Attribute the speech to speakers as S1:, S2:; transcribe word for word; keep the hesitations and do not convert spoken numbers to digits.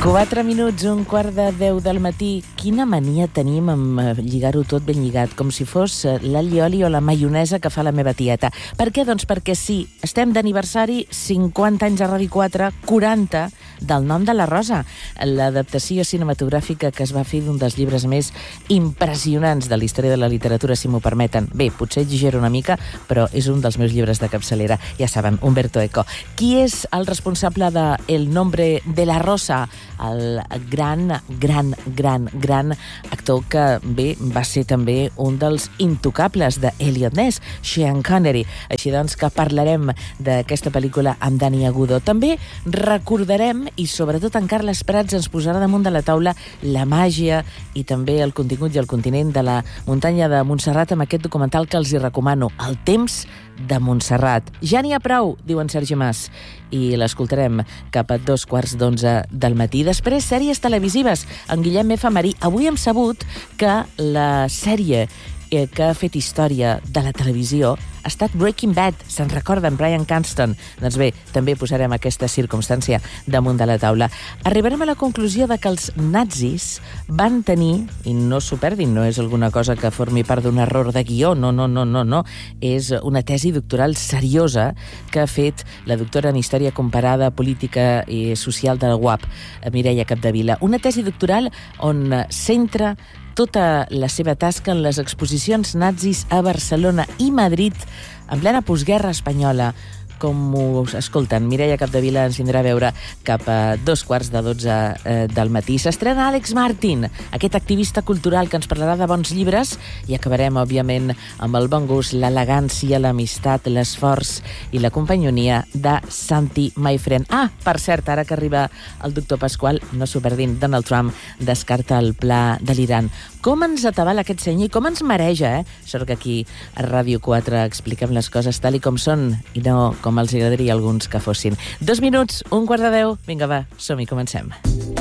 S1: Quatre minuts, un quart de deu del matí. Quina mania tenim amb lligar-ho tot ben lligat, com si fos l'allioli o la maionesa que fa la meva tieta. Per què? Doncs perquè sí, estem d'aniversari, cinquanta anys a Ràdio quatre, quaranta del Nom de la Rosa, l'adaptació cinematogràfica que es va fer d'un dels llibres més impressionants de la història de la literatura, si m'ho permeten. Bé, potser exagero una mica, però és un dels meus llibres de capçalera. Ja saben, Umberto Eco. Qui és el responsable de El nombre de la rosa? El gran, gran, gran, gran actor que, bé, va ser també un dels intocables de Eliot Ness, Sean Connery. Així doncs que parlarem d'aquesta pel·lícula amb Dani Agudo. També recordarem, i sobretot en Carles Prats ens posarà damunt de la taula la màgia i també el contingut i el continent de la muntanya de Montserrat amb aquest documental que els hi recomano, El temps de Montserrat. Ja n'hi ha prou, diu en Sergi Mas, i l'escoltarem cap a dos quarts d'onze del matí. Després, sèries televisives, en Guillem F. Marí. Avui hem sabut que la sèrie que ha fet història de la televisió ha estat Breaking Bad. Se'n recorden, Bryan Cranston? Doncs bé, també posarem aquesta circumstància damunt de la taula. Arribarem a la conclusió de que els nazis van tenir, i no s'ho perdin, no és alguna cosa que formi part d'un error de guió, no, no, no, no, no. És una tesi doctoral seriosa que ha fet la doctora en Història Comparada, Política i Social de la U A P, Mireia Capdevila. Una tesi doctoral on centra tota la seva tasca en les exposicions nazis a Barcelona i Madrid en plena postguerra espanyola. Com us escolten, Mireia Capdevila ens vindrà a veure cap a dos quarts de dotze eh, del matí. S'estrena Àlex Martín, aquest activista cultural que ens parlarà de bons llibres, i acabarem, òbviament, amb el bon gust, l'elegància, l'amistat, l'esforç i la companyonia de Santi My Friend. Ah, per cert, ara que arriba el doctor Pasqual, no s'ho perdin, Donald Trump descarta el pla de l'Iran. Com ens atabala aquest senyor i com ens mareja, eh? Sort que aquí a Ràdio quatre expliquem les coses tal i com són i no com els agradaria a alguns que fossin. Dos minuts, un quart de deu. Vinga, va, som-hi, comencem.